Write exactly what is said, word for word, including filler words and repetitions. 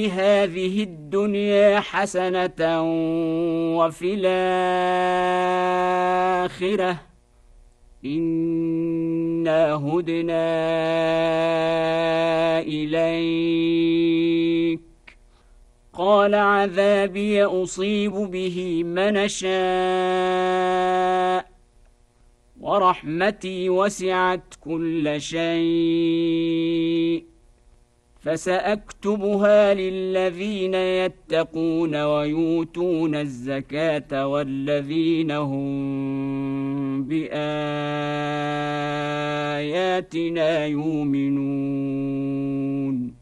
هذه الدنيا حسنة وفي الآخرة إنا هدنا إليك قال عذابي أصيب به من شاء ورحمتي وسعت كل شيء فسأكتبها للذين يتقون ويؤتون الزكاة والذين هم بآياتنا يؤمنون